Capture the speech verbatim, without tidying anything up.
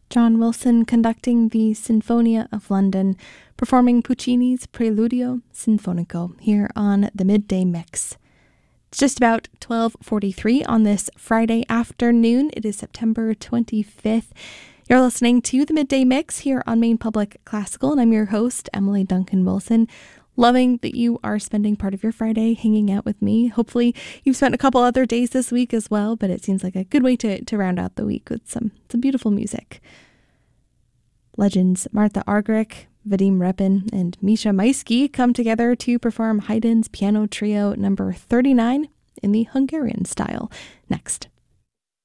John Wilson conducting the Sinfonia of London, performing Puccini's Preludio Sinfonico here on the Midday Mix. It's just about twelve forty-three on this Friday afternoon. It is September twenty-fifth. You're listening to the Midday Mix here on Maine Public Classical, and I'm your host, Emily Duncan Wilson. Loving that you are spending part of your Friday hanging out with me. Hopefully you've spent a couple other days this week as well, but it seems like a good way to, to round out the week with some, some beautiful music. Legends Martha Argerich, Vadim Repin, and Misha Maisky come together to perform Haydn's Piano Trio number thirty-nine in the Hungarian style. Next.